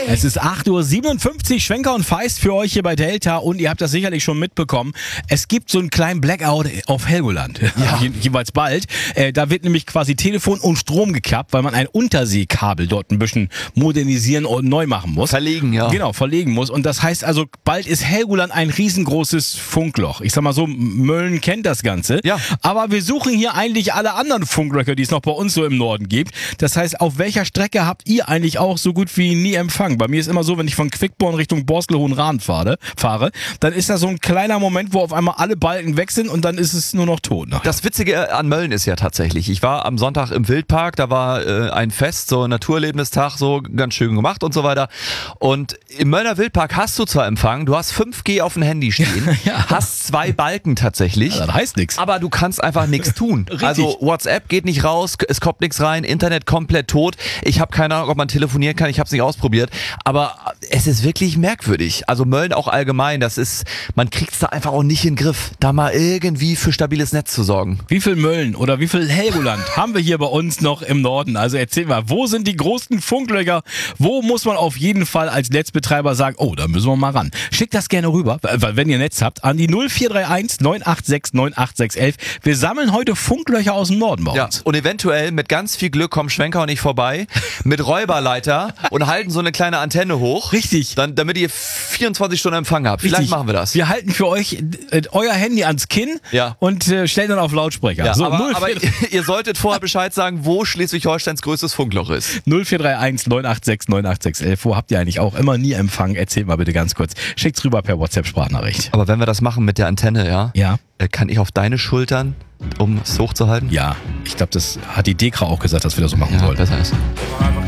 Es ist 8:57 Uhr, Schwenker und Feist für euch hier bei Delta und ihr habt das sicherlich schon mitbekommen. Es gibt so einen kleinen Blackout auf Helgoland, jeweils bald. Da wird nämlich quasi Telefon und Strom gekappt, weil man ein Unterseekabel dort ein bisschen modernisieren und neu machen muss. Verlegen, ja. Genau, verlegen muss. Und das heißt also, bald ist Helgoland ein riesengroßes Funkloch. Ich sag mal so, Mölln kennt das Ganze. Ja. Aber wir suchen hier eigentlich alle anderen Funklöcher, die es noch bei uns so im Norden gibt. Das heißt, auf welcher Strecke habt ihr eigentlich auch so gut wie nie Empfang? Bei mir ist immer so, wenn ich von Quickborn Richtung Borstel-Hohenraden fahre, dann ist da so ein kleiner Moment, wo auf einmal alle Balken weg sind und dann ist es nur noch tot. Das Witzige an Mölln ist ja tatsächlich, ich war am Sonntag im Wildpark, da war ein Fest, so ein Naturerlebnistag, so ganz schön gemacht und so weiter. Und im Möllner Wildpark hast du zwar Empfang, du hast 5G auf dem Handy stehen, hast 2 Balken tatsächlich. Ja, das heißt nichts. Aber du kannst einfach nichts tun. Also WhatsApp geht nicht raus, es kommt nichts rein, Internet komplett tot. Ich habe keine Ahnung, ob man telefonieren kann, ich habe es nicht ausprobiert. Aber es ist wirklich merkwürdig. Also Mölln auch allgemein, man kriegt es da einfach auch nicht in den Griff, da mal irgendwie für stabiles Netz zu sorgen. Wie viel Mölln oder wie viel Helgoland haben wir hier bei uns noch im Norden? Also erzähl mal, wo sind die großen Funklöcher? Wo muss man auf jeden Fall als Netzbetreiber sagen, oh, da müssen wir mal ran. Schickt das gerne rüber, wenn ihr Netz habt, an die 0431 986 98611. Wir sammeln heute Funklöcher aus dem Norden bei uns. Ja, und eventuell mit ganz viel Glück kommen Schwenker und ich vorbei mit Räuberleiter und halten so eine kleine Antenne hoch. Richtig. Damit ihr 24 Stunden Empfang habt. Richtig. Vielleicht machen wir das. Wir halten für euch euer Handy ans Kinn und stellen dann auf Lautsprecher. Ja, So, aber ihr solltet vorher Bescheid sagen, wo Schleswig-Holsteins größtes Funkloch ist. 0431 986 98611. Wo habt ihr eigentlich auch immer nie Empfang? Erzählt mal bitte ganz kurz. Schickt's rüber per WhatsApp-Sprachnachricht. Aber wenn wir das machen mit der Antenne, Ja. kann ich auf deine Schultern, um es hochzuhalten? Ja, ich glaube, das hat die Dekra auch gesagt, dass wir das so machen sollten. Besser ist. Einfach